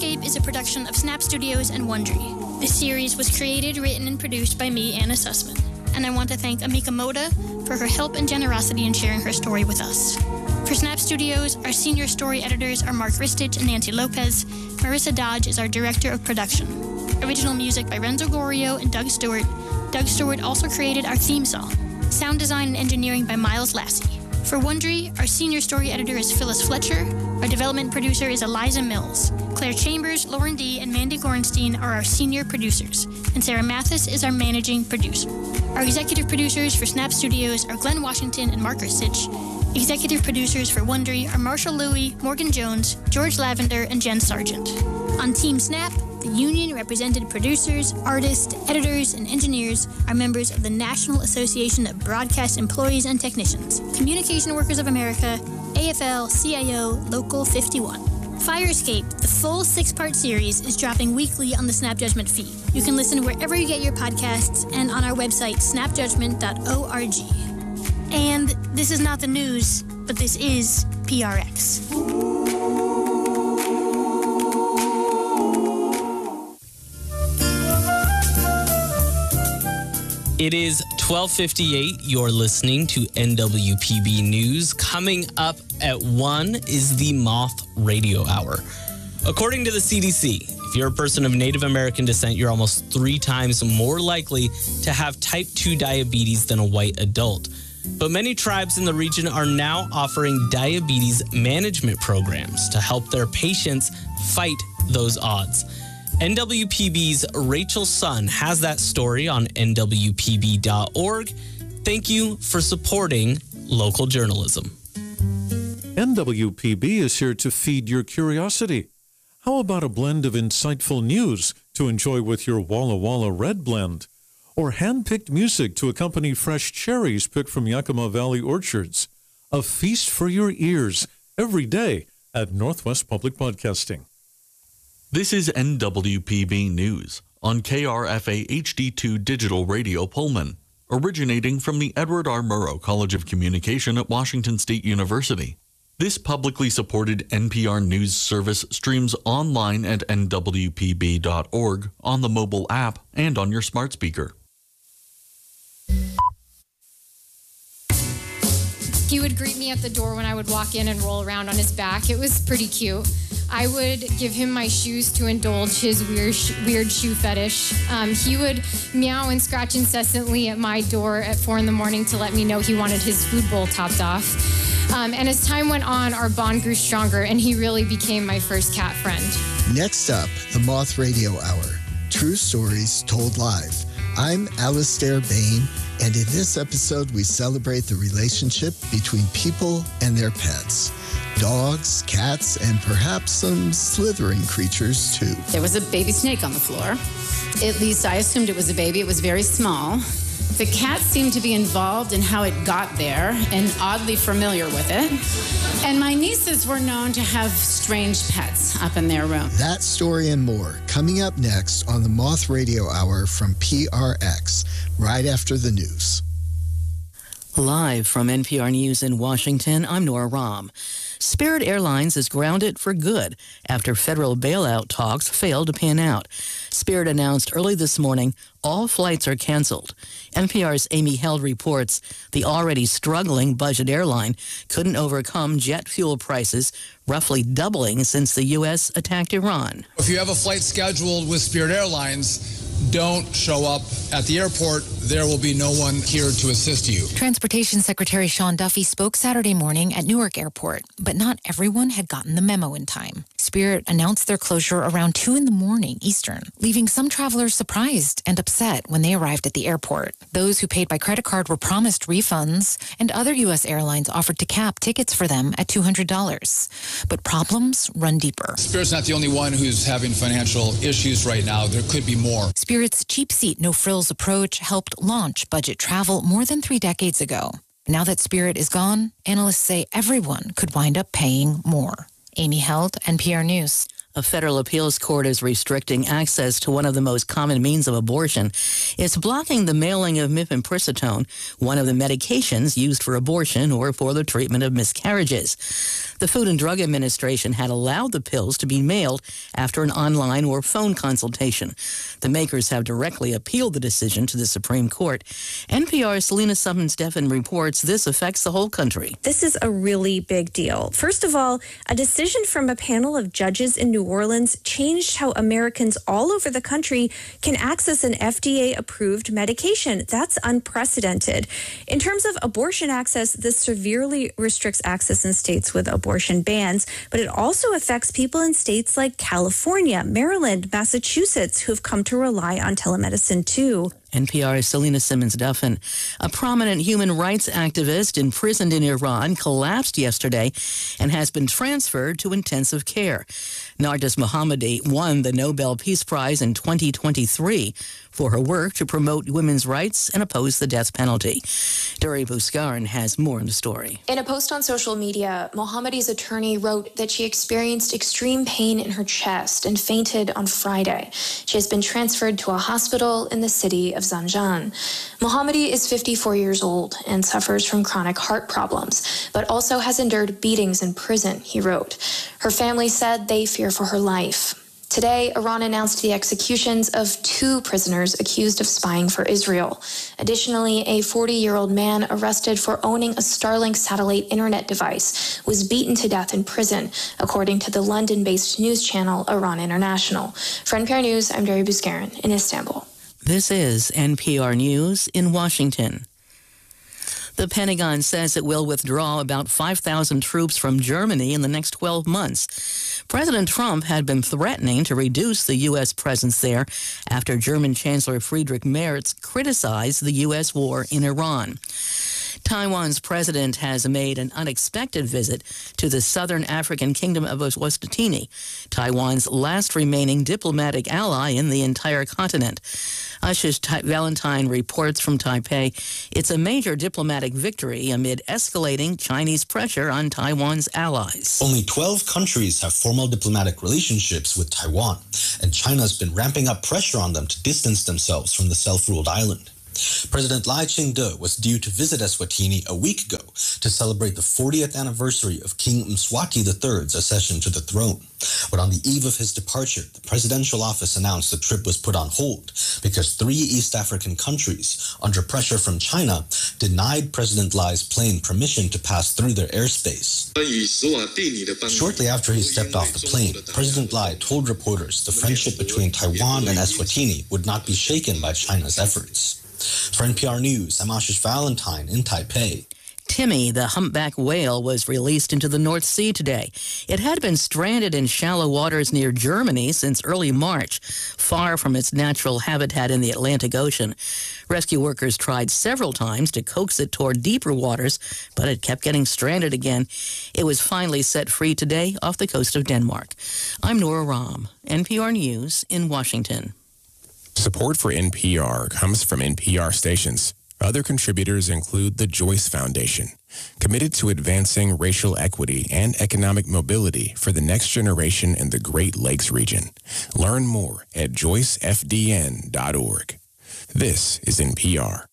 Firescape is a production of Snap Studios and Wondery. This series was created, written, and produced by me, Anna Sussman. And I want to thank Amika Moda for her help and generosity in sharing her story with us. For Snap Studios, our senior story editors are Mark Ristich and Nancy Lopez. Marissa Dodge is our director of production. Original music by Renzo Gorio and Doug Stewart. Doug Stewart also created our theme song. Sound design and engineering by Miles Lassie. For Wondery, our senior story editor is Phyllis Fletcher. Our development producer is Eliza Mills. Claire Chambers, Lauren D., and Mandy Gorenstein are our senior producers. And Sarah Mathis is our managing producer. Our executive producers for Snap Studios are Glenn Washington and Mark Ristich. Executive producers for Wondery are Marshall Louie, Morgan Jones, George Lavender, and Jen Sargent. On Team Snap, the union-represented producers, artists, editors, and engineers are members of the National Association of Broadcast Employees and Technicians, Communication Workers of America, AFL-CIO Local 51. Firescape, the full 6-part series, is dropping weekly on the Snap Judgment feed. You can listen wherever you get your podcasts and on our website, snapjudgment.org. And this is not the news, but this is PRX. It is 12:58. You're listening to NWPB News. Coming up at 1 is the Moth Radio Hour. According to the CDC, if you're a person of Native American descent, you're almost 3 times more likely to have type 2 diabetes than a white adult. But many tribes in the region are now offering diabetes management programs to help their patients fight those odds. NWPB's Rachel Sun has that story on nwpb.org. Thank you for supporting local journalism. NWPB is here to feed your curiosity. How about a blend of insightful news to enjoy with your Walla Walla Red Blend? Or hand-picked music to accompany fresh cherries picked from Yakima Valley orchards? A feast for your ears every day at Northwest Public Broadcasting. This is NWPB News on KRFA HD2 Digital Radio Pullman, originating from the Edward R. Murrow College of Communication at Washington State University. This publicly supported NPR News service streams online at nwpb.org, on the mobile app, and on your smart speaker. He would greet me at the door when I would walk in and roll around on his back. It was pretty cute. I would give him my shoes to indulge his weird shoe fetish. He would meow and scratch incessantly at my door at 4 a.m. to let me know he wanted his food bowl topped off. And as time went on, our bond grew stronger, and he really became my first cat friend. Next up, the Moth Radio Hour. True stories told live. I'm Alistair Bain, and in this episode, we celebrate the relationship between people and their pets. Dogs, cats, and perhaps some slithering creatures, too. There was a baby snake on the floor. At least I assumed it was a baby. It was very small. The cat seemed to be involved in how it got there and oddly familiar with it. And my nieces were known to have strange pets up in their room. That story and more coming up next on the Moth Radio Hour from PRX, right after the news. Live from NPR News in Washington, I'm Nora Rahm. Spirit Airlines is grounded for good after federal bailout talks failed to pan out. Spirit announced early this morning all flights are canceled. NPR's Amy Held reports the already struggling budget airline couldn't overcome jet fuel prices roughly doubling since the U.S. attacked Iran. If you have a flight scheduled with Spirit Airlines, don't show up at the airport. There will be no one here to assist you. Transportation Secretary Sean Duffy spoke Saturday morning at Newark Airport, but not everyone had gotten the memo in time. Spirit announced their closure around 2 a.m. Eastern, leaving some travelers surprised and upset when they arrived at the airport. Those who paid by credit card were promised refunds, and other U.S. airlines offered to cap tickets for them at $200. But problems run deeper. Spirit's not the only one who's having financial issues right now. There could be more. Spirit's cheap seat, no frills approach helped launch budget travel more than 3 decades ago. Now that Spirit is gone, analysts say everyone could wind up paying more. Amy Held, NPR News. A federal appeals court is restricting access to one of the most common means of abortion. It's blocking the mailing of mifepristone, one of the medications used for abortion or for the treatment of miscarriages. The Food and Drug Administration had allowed the pills to be mailed after an online or phone consultation. The makers have directly appealed the decision to the Supreme Court. NPR's Selena Summons-Deffen reports this affects the whole country. This is a really big deal. First of all, a decision from a panel of judges in New Orleans changed how Americans all over the country can access an FDA-approved medication. That's unprecedented. In terms of abortion access, this severely restricts access in states with abortion bans, but it also affects people in states like California, Maryland, Massachusetts, who've come to rely on telemedicine too. NPR's Selena Simmons-Duffin. A prominent human rights activist imprisoned in Iran collapsed yesterday and has been transferred to intensive care. Narges Mohammadi won the Nobel Peace Prize in 2023 for her work to promote women's rights and oppose the death penalty. Duri Buskaran has more on the story. In a post on social media, Mohammadi's attorney wrote that she experienced extreme pain in her chest and fainted on Friday. She has been transferred to a hospital in the city of Zanjan. Mohammadi is 54 years old and suffers from chronic heart problems, but also has endured beatings in prison, he wrote. Her family said they fear for her life. Today, Iran announced the executions of 2 prisoners accused of spying for Israel. Additionally, a 40-year-old man arrested for owning a Starlink satellite internet device was beaten to death in prison, according to the London-based news channel Iran International. For NPR News, I'm Duri Buskaran in Istanbul. This is NPR News in Washington. The Pentagon says it will withdraw about 5,000 troops from Germany in the next 12 months. President Trump had been threatening to reduce the U.S. presence there after German Chancellor Friedrich Merz criticized the U.S. war in Iran. Taiwan's president has made an unexpected visit to the southern African kingdom of Eswatini, Taiwan's last remaining diplomatic ally in the entire continent. Ashish Valentine reports from Taipei. It's a major diplomatic victory amid escalating Chinese pressure on Taiwan's allies. Only 12 countries have formal diplomatic relationships with Taiwan, and China's been ramping up pressure on them to distance themselves from the self-ruled island. President Lai Ching-te was due to visit Eswatini a week ago to celebrate the 40th anniversary of King Mswati III's accession to the throne. But on the eve of his departure, the presidential office announced the trip was put on hold because 3 East African countries, under pressure from China, denied President Lai's plane permission to pass through their airspace. Shortly after he stepped off the plane, President Lai told reporters the friendship between Taiwan and Eswatini would not be shaken by China's efforts. For NPR News, I'm Ashish Valentine in Taipei. Timmy, the humpback whale, was released into the North Sea today. It had been stranded in shallow waters near Germany since early March, far from its natural habitat in the Atlantic Ocean. Rescue workers tried several times to coax it toward deeper waters, but it kept getting stranded again. It was finally set free today off the coast of Denmark. I'm Nora Rahm, NPR News in Washington. Support for NPR comes from NPR stations. Other contributors include the Joyce Foundation, committed to advancing racial equity and economic mobility for the next generation in the Great Lakes region. Learn more at joycefdn.org. This is NPR.